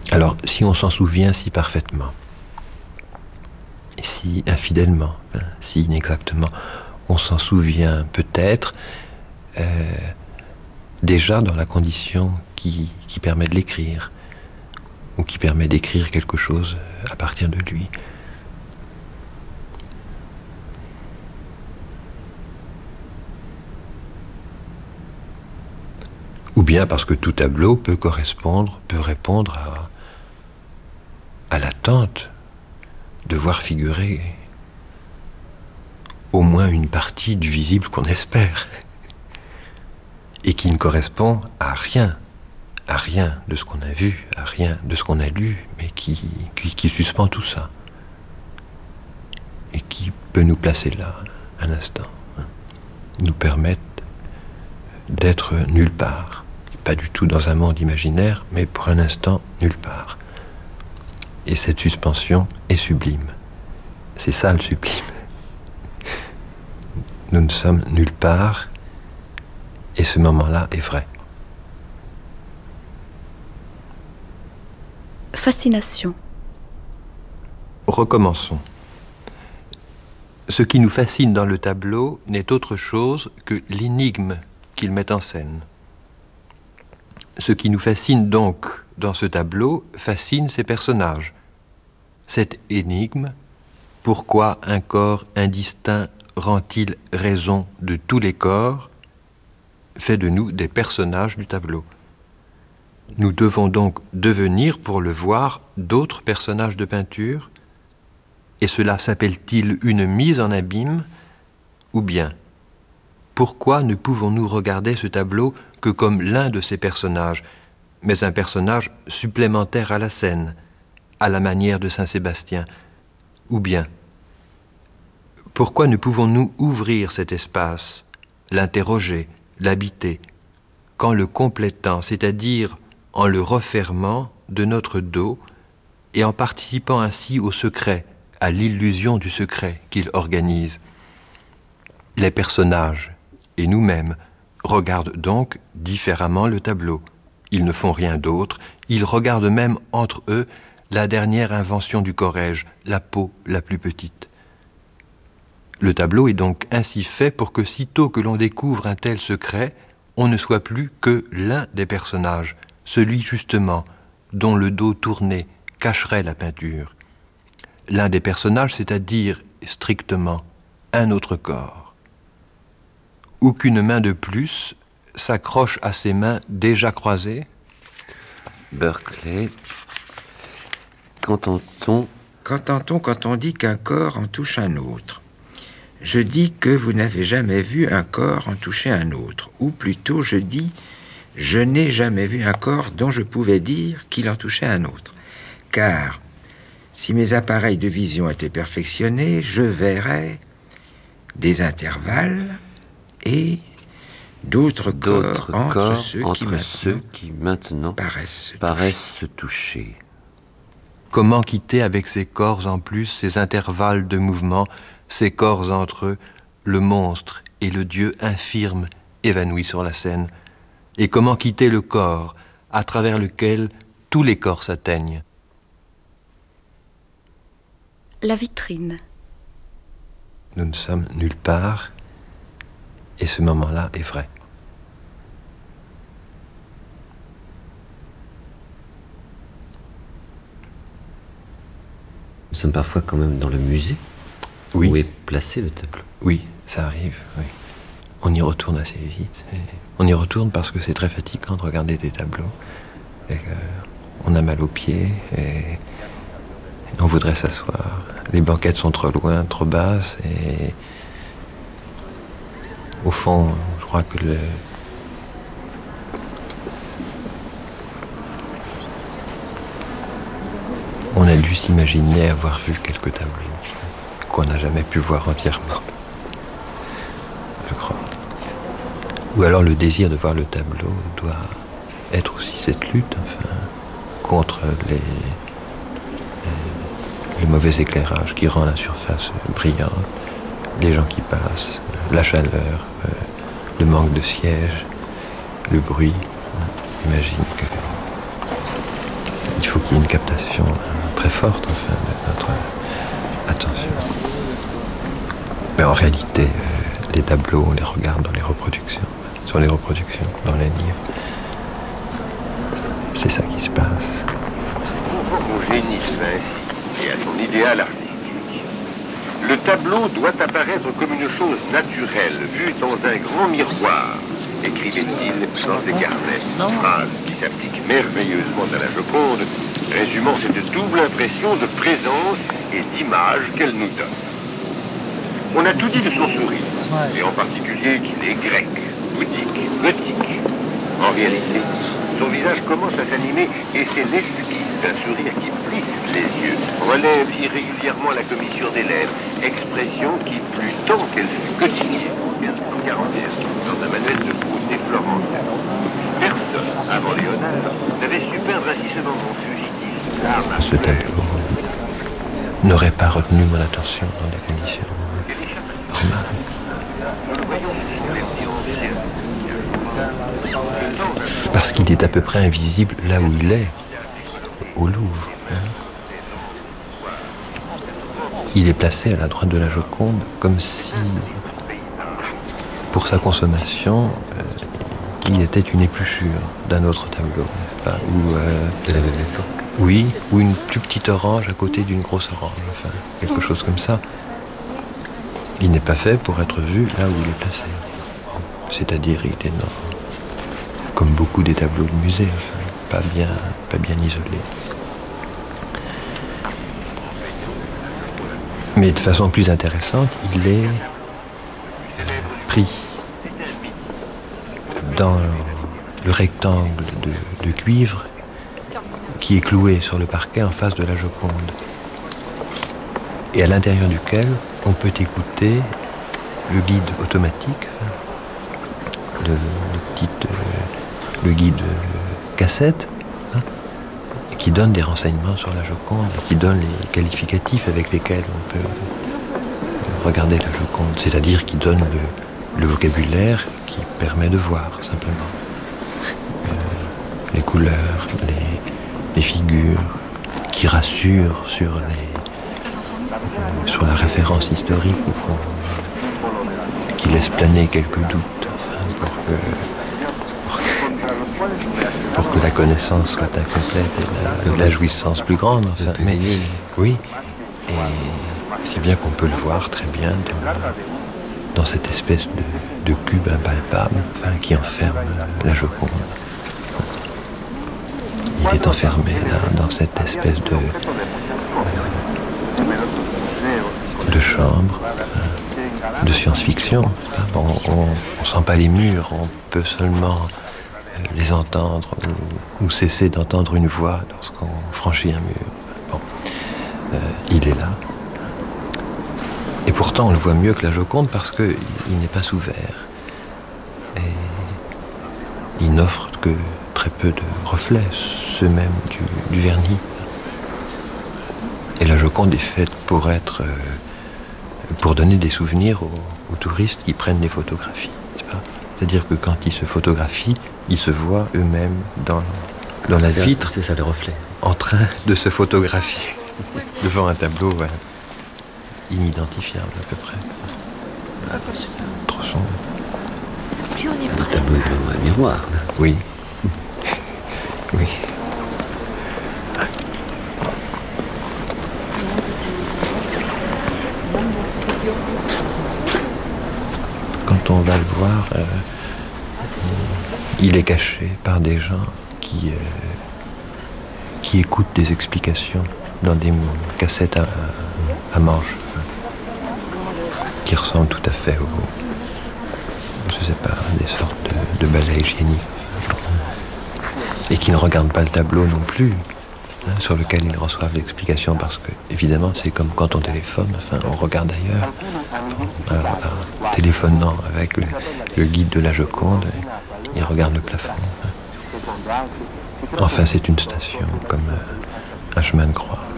Alors, si on s'en souvient si parfaitement, si infidèlement, si inexactement, on s'en souvient peut-être déjà dans la condition qui permet de l'écrire, ou qui permet d'écrire quelque chose à partir de lui. Ou bien parce que tout tableau peut répondre à l'attente de voir figurer au moins une partie du visible qu'on espère, et qui ne correspond à rien de ce qu'on a vu, à rien de ce qu'on a lu, mais qui suspend tout ça, et qui peut nous placer là, un instant, nous permettre d'être nulle part, pas du tout dans un monde imaginaire, mais pour un instant nulle part. Et cette suspension est sublime. C'est ça le sublime. Nous ne sommes nulle part, et ce moment-là est vrai. Fascination. Recommençons. Ce qui nous fascine dans le tableau n'est autre chose que l'énigme qu'il met en scène. Ce qui nous fascine donc dans ce tableau fascine ses personnages. Cette énigme, pourquoi un corps indistinct rend-il raison de tous les corps, fait de nous des personnages du tableau. Nous devons donc devenir, pour le voir, d'autres personnages de peinture, et cela s'appelle-t-il une mise en abîme, ou bien, pourquoi ne pouvons-nous regarder ce tableau que comme l'un de ces personnages, mais un personnage supplémentaire à la scène, à la manière de Saint-Sébastien, ou bien, pourquoi ne pouvons-nous ouvrir cet espace, l'interroger, l'habiter, qu'en le complétant, c'est-à-dire en le refermant de notre dos et en participant ainsi au secret, à l'illusion du secret qu'il organise. Les personnages et nous-mêmes regardent donc différemment le tableau. Ils ne font rien d'autre, ils regardent même entre eux la dernière invention du Corrège, la peau la plus petite. Le tableau est donc ainsi fait pour que sitôt que l'on découvre un tel secret, on ne soit plus que l'un des personnages, celui justement dont le dos tourné cacherait la peinture. L'un des personnages, c'est-à-dire strictement un autre corps. Aucune main de plus s'accroche à ces mains déjà croisées. Berkeley, qu'entend-on quand on dit qu'un corps en touche un autre? Je dis que vous n'avez jamais vu un corps en toucher un autre. Ou plutôt, je dis, je n'ai jamais vu un corps dont je pouvais dire qu'il en touchait un autre. Car, si mes appareils de vision étaient perfectionnés, je verrais des intervalles et d'autres corps entre ceux qui maintenant paraissent se toucher. Comment quitter avec ces corps en plus, ces intervalles de mouvement, ces corps entre eux, le monstre et le dieu infirme évanoui sur la scène? Et comment quitter le corps à travers lequel tous les corps s'atteignent? La vitrine. Nous ne sommes nulle part, et ce moment-là est vrai. Nous sommes parfois quand même dans le musée. Oui. Où est placé le tableau? Oui, ça arrive, oui. On y retourne assez vite. On y retourne parce que c'est très fatigant de regarder des tableaux. Et on a mal aux pieds et on voudrait s'asseoir. Les banquettes sont trop loin, trop basses et au fond, je crois que on a dû s'imaginer avoir vu quelques tableaux qu'on n'a jamais pu voir entièrement, je crois. Ou alors le désir de voir le tableau doit être aussi cette lutte, enfin, contre le mauvais éclairage qui rend la surface brillante, les gens qui passent, la chaleur, le manque de sièges, le bruit. J'imagine qu'il il faut qu'il y ait une captation très forte, enfin, de notre attention. Mais en réalité, les tableaux, on les regarde dans les reproductions, sur les reproductions, dans les livres. C'est ça qui se passe. Au génie saint et à son idéal artistique. Le tableau doit apparaître comme une chose naturelle, vue dans un grand miroir, écrivait-il dans ses carnets. Phrase qui s'applique merveilleusement à la Joconde, résumant cette double impression de présence et d'image qu'elle nous donne. On a tout dit de son sourire, et en particulier qu'il est grec, bouddhique, gothique. En réalité, son visage commence à s'animer et c'est l'esquisse d'un sourire qui plisse les yeux, relève irrégulièrement la commission des lèvres, expression qui, plus tant qu'elle fut codifiée en 1541 dans un manuel de Proust et Florentin. Personne, avant Léonard, n'avait su peindre ainsi ce moment fugitif. Ce tableau n'aurait pas retenu mon attention dans des conditions normales. Parce qu'il est à peu près invisible là où il est, au Louvre. Il est placé à la droite de la Joconde comme si, pour sa consommation, il était une épluchure d'un autre tableau, ou De la même époque. oui, ou une plus petite orange à côté d'une grosse orange, enfin, quelque chose comme ça. Il n'est pas fait pour être vu là où il est placé. C'est-à-dire, il est comme beaucoup des tableaux de musée, enfin, pas bien isolé. Mais de façon plus intéressante, il est pris dans le rectangle de cuivre qui est cloué sur le parquet en face de la Joconde, et à l'intérieur duquel on peut écouter le guide automatique, le guide cassette, qui donne des renseignements sur la Joconde, qui donne les qualificatifs avec lesquels on peut regarder la Joconde, c'est-à-dire qui donne le vocabulaire qui permet de voir simplement les couleurs, les figures, qui rassurent sur la référence historique au fond, qui laisse planer quelques doutes, enfin, pour que la connaissance soit incomplète et la jouissance plus grande. Enfin, mais oui, et si bien qu'on peut le voir très bien dans cette espèce de cube impalpable, enfin, qui enferme la Joconde. Il est enfermé là, dans cette espèce de chambre, de science-fiction. On ne sent pas les murs, on peut seulement les entendre ou cesser d'entendre une voix lorsqu'on franchit un mur. Bon. Il est là. Et pourtant, on le voit mieux que la Joconde parce qu'il n'est pas sous verre. Et il n'offre que très peu de reflets, ceux même du vernis. Et la Joconde est faite pour donner des souvenirs aux touristes qui prennent des photographies. C'est-à-dire que quand ils se photographient, ils se voient eux-mêmes dans la vitre. C'est ça le reflet. En train de se photographier devant un tableau inidentifiable à peu près. Trop sombre. Le tableau est vraiment un miroir. Là. Oui. Oui. Quand on va le voir, il est caché par des gens qui écoutent des explications dans des cassettes à manches, qui ressemblent tout à fait je sais pas, des sortes de balais hygiéniques, et qui ne regardent pas le tableau non plus, sur lequel ils reçoivent l'explication, parce que, évidemment, c'est comme quand on téléphone, enfin, on regarde ailleurs, en téléphonant avec le guide de la Joconde, il regarde le plafond. Enfin, c'est une station, comme un chemin de croix.